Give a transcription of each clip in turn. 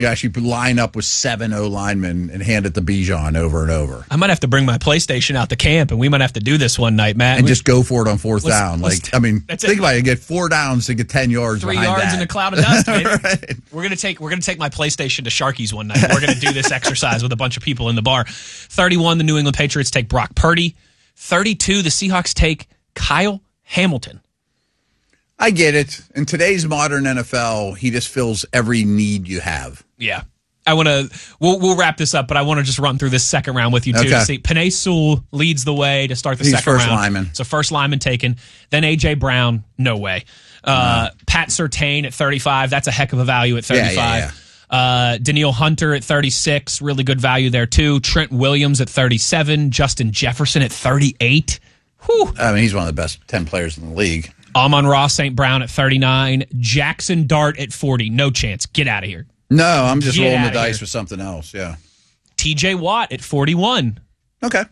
You actually line up with 7 O-linemen and hand it to Bijan over and over. I might have to bring my PlayStation out to camp, and we might have to do this one night, Matt. And just go for it on fourth down. Think about it. You get 4 downs to get 10 yards 3 behind yards that. in a cloud of dust, baby. Right. We're gonna take my PlayStation to Sharky's one night. We're gonna do this exercise with a bunch of people in the bar. 31, the New England Patriots take Brock Purdy. 32, the Seahawks take Kyle Hamilton. I get it. In today's modern NFL, he just fills every need you have. Yeah. We'll wrap this up, but I want to just run through this second round with you, too. Okay. To see, Penei Sewell leads the way to start the second round. He's first lineman. So first lineman taken. Then A.J. Brown, no way. Pat Surtain at 35. That's a heck of a value at 35. Danielle Hunter at 36. Really good value there, too. Trent Williams at 37. Justin Jefferson at 38. Whew. I mean, he's one of the best 10 players in the league. Amon-Ra St. Brown at 39. Jackson Dart at 40. No chance. Get out of here. No, I'm just rolling the dice with something else, yeah. TJ Watt at 41. Okay.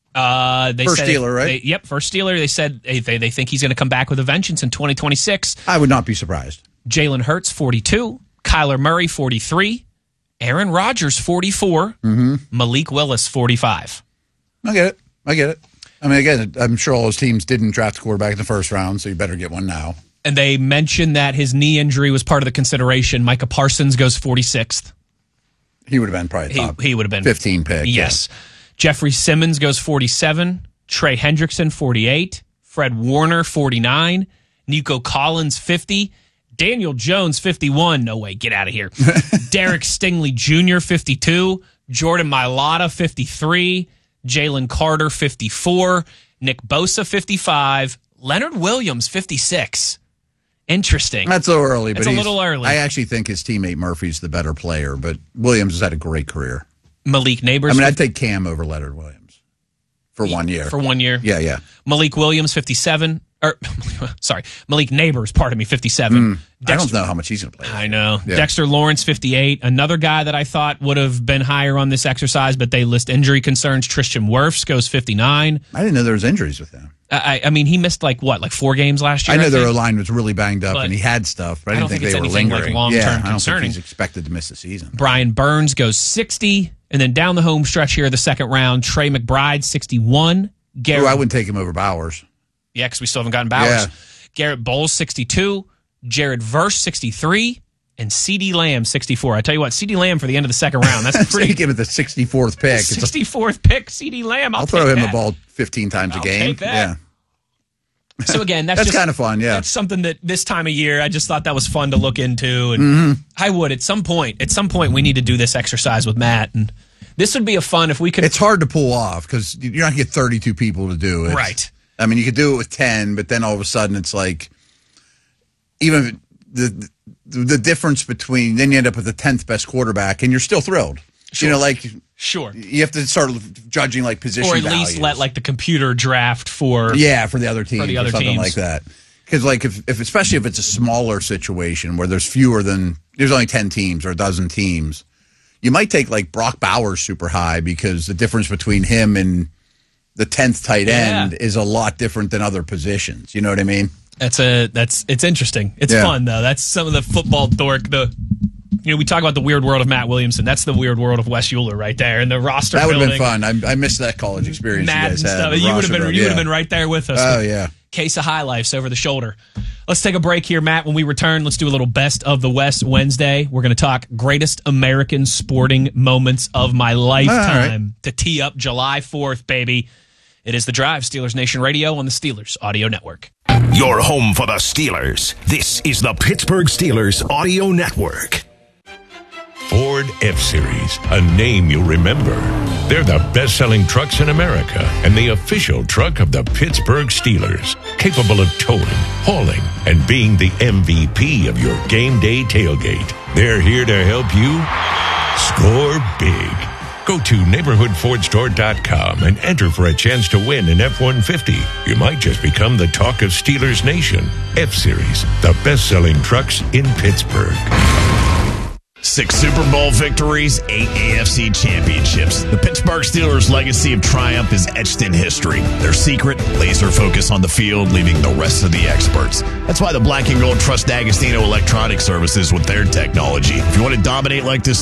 First Steeler, right? First Steeler. They said they think he's going to come back with a vengeance in 2026. I would not be surprised. Jalen Hurts, 42. Kyler Murray, 43. Aaron Rodgers, 44. Mm-hmm. Malik Willis, 45. I get it. I mean, again, I'm sure all those teams didn't draft a quarterback in the first round, so you better get one now. And they mentioned that his knee injury was part of the consideration. Micah Parsons goes 46th. He would have been probably top. He would have been 15 pick. Yes. Yeah. Jeffrey Simmons goes 47. Trey Hendrickson, 48. Fred Warner, 49. Nico Collins, 50. Daniel Jones, 51. No way. Get out of here. Derek Stingley Jr., 52. Jordan Mailata, 53. Jalen Carter, 54. Nick Bosa, 55. Leonard Williams, 56. Interesting. That's a little early. It's a little early. I actually think his teammate Murphy's the better player, but Williams has had a great career. Malik Neighbors. I mean, I'd take Cam over Leonard Williams for 1 year. For 1 year? Yeah. Malik Williams, 57. Malik Neighbors, 57. I don't know how much he's going to play. I know. Yeah. Dexter Lawrence, 58. Another guy that I thought would have been higher on this exercise, but they list injury concerns. Tristan Wirfs goes 59. I didn't know there was injuries with him. I mean, he missed 4 games last year? I know their O-line was really banged up, and he had stuff, but I didn't think they were lingering. Long-term I don't concerning. think he's expected to miss the season. Brian Burns goes 60. And then down the home stretch here, the second round, Trey McBride, 61. I wouldn't take him over Bowers. Yeah, because we still haven't gotten Bowers. Yeah. Garrett Bowles, 62. Jared Verse, 63. And CeeDee Lamb, 64. I tell you what, CeeDee Lamb for the end of the second round. That's pretty. Give it the 64th pick. 64th pick, CeeDee Lamb. I'll throw him the ball 15 times a game. Take that. Yeah. So again, that's kind of fun. Yeah, that's something that this time of year I just thought that was fun to look into, and I would at some point. At some point, we need to do this exercise with Matt, and this would be a fun if we could. It's hard to pull off because you're not going to get 32 people to do it. Right. I mean, you could do it with 10, but then all of a sudden it's like even the difference between then you end up with the 10th best quarterback, and you're still thrilled. Sure. You know, sure. You have to start judging position or at values. least let the computer draft for the other team or something teams. Like that. Because if especially if it's a smaller situation where there's only 10 teams or a dozen teams, you might take Brock Bowers super high because the difference between him and the 10th tight end is a lot different than other positions. You know what I mean? It's interesting. It's fun though. That's some of the football dork. We talk about the weird world of Matt Williamson. That's the weird world of Wes Euler right there, and the roster. That would have building. been fun. I missed that college experience. Matt you guys and had. stuff. You would have been right there with us. Oh yeah. Case of High Lifes over the shoulder. Let's take a break here, Matt. When we return, let's do a little Best of the West Wednesday. We're going to talk greatest American sporting moments of my lifetime to tee up July 4th, baby. It is The Drive, Steelers Nation Radio on the Steelers Audio Network. Your home for the Steelers. This is the Pittsburgh Steelers Audio Network. Ford F-Series, a name you'll remember. They're the best-selling trucks in America and the official truck of the Pittsburgh Steelers, capable of towing, hauling, and being the MVP of your game day tailgate. They're here to help you score big. Go to neighborhoodfordstore.com and enter for a chance to win an F-150. You might just become the talk of Steelers Nation. F-Series, the best-selling trucks in Pittsburgh. 6 Super Bowl victories, 8 AFC championships. The Pittsburgh Steelers' legacy of triumph is etched in history. Their secret, laser focus on the field, leaving the rest of the experts. That's why the Black and Gold trust D'Agostino Electronic Services with their technology. If you want to dominate like this